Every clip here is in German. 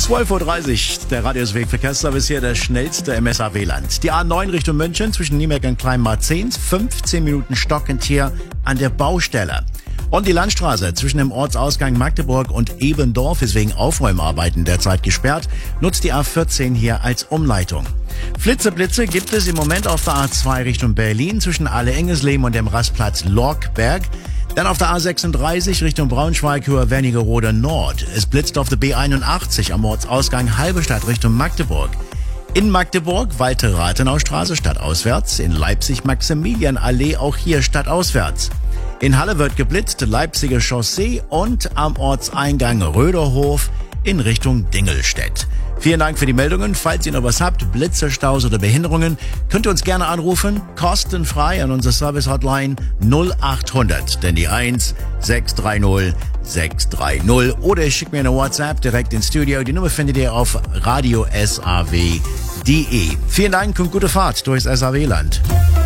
12.30 Uhr, der Radiosweg Verkehrsservice hier, der schnellste im SAW-Land. Die A9 Richtung München zwischen Niemerk und Kleinmarzens, 15 Minuten stockend hier an der Baustelle. Und die Landstraße zwischen dem Ortsausgang Magdeburg und Ebendorf ist wegen Aufräumarbeiten derzeit gesperrt, nutzt die A14 hier als Umleitung. Flitzeblitze gibt es im Moment auf der A2 Richtung Berlin zwischen Alle-Engesleben und dem Rastplatz Lorkberg. Dann auf der A36 Richtung Braunschweig über Wernigerode Nord. Es blitzt auf der B81 am Ortsausgang Halberstadt Richtung Magdeburg. In Magdeburg Walter-Rathenau-Straße stadtauswärts, in Leipzig Maximilianallee auch hier stadtauswärts. In Halle wird geblitzt, Leipziger Chaussee und am Ortseingang Röderhof in Richtung Dingelstedt. Vielen Dank für die Meldungen. Falls ihr noch was habt, Blitze, Staus oder Behinderungen, könnt ihr uns gerne anrufen, kostenfrei an unsere Service-Hotline 0800, denn die 1 630 630. Oder ihr schickt mir eine WhatsApp direkt ins Studio. Die Nummer findet ihr auf radiosaw.de. Vielen Dank und gute Fahrt durchs SAW-Land.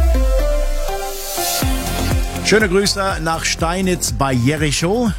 Schöne Grüße nach Steinitz bei Jericho.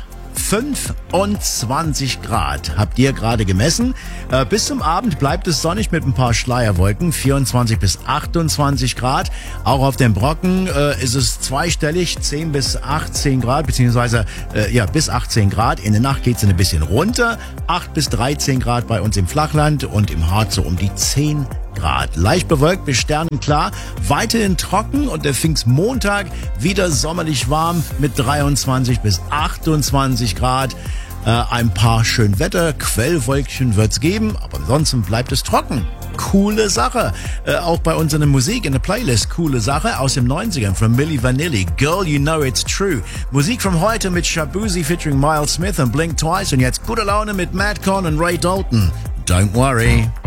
25 Grad habt ihr gerade gemessen. Bis zum Abend bleibt es sonnig mit ein paar Schleierwolken. 24 bis 28 Grad. Auch auf dem Brocken ist es zweistellig, 10 bis 18 Grad, beziehungsweise bis 18 Grad. In der Nacht geht es ein bisschen runter. 8 bis 13 Grad bei uns im Flachland und im Harz so um die 10 Grad. Leicht bewölkt bis sternenklar, weiterhin trocken und der Pfingstmontag wieder sommerlich warm mit 23 bis 28 Grad. Ein paar schön Wetter, Quellwolkchen wird's geben, aber ansonsten bleibt es trocken. Coole Sache. Auch bei unserer Musik in der Playlist, coole Sache aus den 90ern von Milli Vanilli. Girl, you know it's true. Musik von heute mit Shabuzi featuring Miles Smith und Blink Twice und jetzt gute Laune mit Madcon und Ray Dalton. Don't worry.